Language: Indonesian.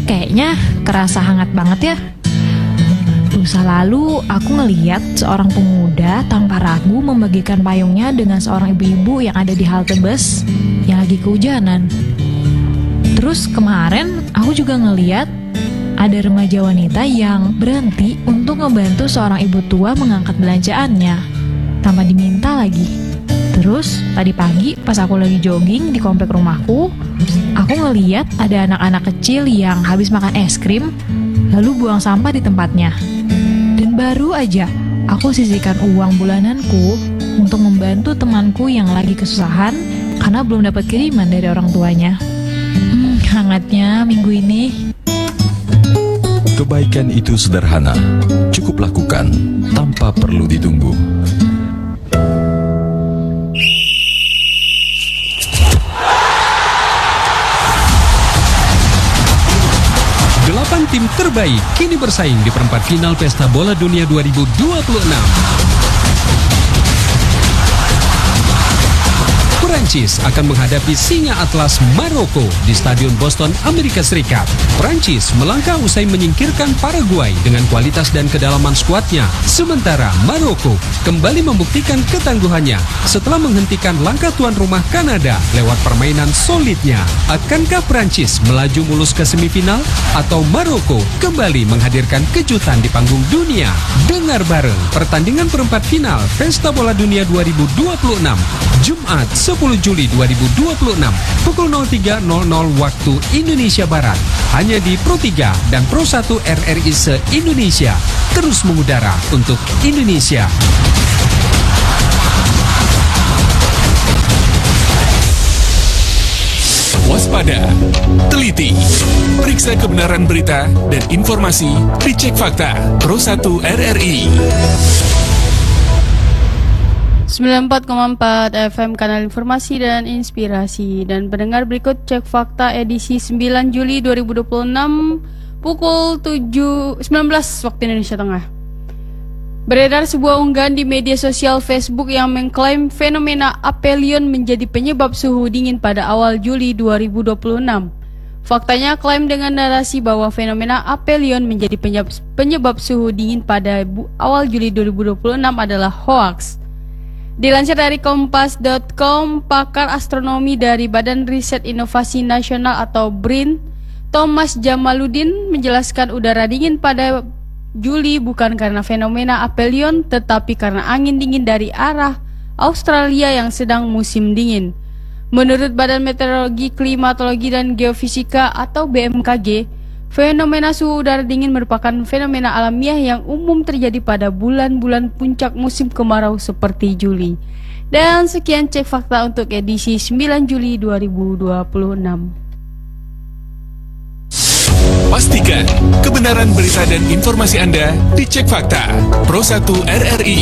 kayaknya kerasa hangat banget ya. Lusa lalu, aku ngeliat seorang pemuda tanpa ragu membagikan payungnya dengan seorang ibu-ibu yang ada di halte bus yang lagi kehujanan. Terus kemarin, aku juga ngeliat ada remaja wanita yang berhenti untuk membantu seorang ibu tua mengangkat belanjaannya, tanpa diminta lagi. Terus, tadi pagi pas aku lagi jogging di komplek rumahku, aku ngeliat ada anak-anak kecil yang habis makan es krim, lalu buang sampah di tempatnya. Dan baru aja aku sisihkan uang bulananku untuk membantu temanku yang lagi kesusahan karena belum dapat kiriman dari orang tuanya. Hangatnya minggu ini. Kebaikan itu sederhana, cukup lakukan tanpa perlu ditunggu. Tim terbaik kini bersaing di perempat final Pesta Bola Dunia 2026. Prancis akan menghadapi Singa Atlas Maroko di Stadion Boston, Amerika Serikat. Prancis melangkah usai menyingkirkan Paraguay dengan kualitas dan kedalaman skuadnya. Sementara Maroko kembali membuktikan ketangguhannya setelah menghentikan langkah tuan rumah Kanada lewat permainan solidnya. Akankah Prancis melaju mulus ke semifinal atau Maroko kembali menghadirkan kejutan di panggung dunia? Dengar bareng pertandingan perempat final Pesta Bola Dunia 2026 Jumat 10 Juli 2026 pukul 03.00 waktu Indonesia Barat hanya di Pro 3 dan Pro 1 RRI se-Indonesia, terus mengudara untuk Indonesia. Waspada, teliti, periksa kebenaran berita dan informasi, dicek fakta. Pro 1 RRI 94,4 FM, kanal informasi dan inspirasi. Dan pendengar, berikut cek fakta edisi 9 Juli 2026 pukul 19 waktu Indonesia Tengah. Beredar sebuah unggahan di media sosial Facebook yang mengklaim fenomena aphelion menjadi penyebab suhu dingin pada awal Juli 2026. Faktanya, klaim dengan narasi bahwa fenomena aphelion menjadi penyebab suhu dingin pada awal Juli 2026 adalah hoaks. Dilansir dari kompas.com, pakar astronomi dari Badan Riset Inovasi Nasional atau BRIN, Thomas Jamaluddin menjelaskan udara dingin pada Juli bukan karena fenomena aphelion, tetapi karena angin dingin dari arah Australia yang sedang musim dingin. Menurut Badan Meteorologi, Klimatologi, dan Geofisika atau BMKG, fenomena suhu udara dingin merupakan fenomena alamiah yang umum terjadi pada bulan-bulan puncak musim kemarau seperti Juli. Dan sekian cek fakta untuk edisi 9 Juli 2026. Pastikan kebenaran berita dan informasi Anda dicek fakta. Pro 1 RRI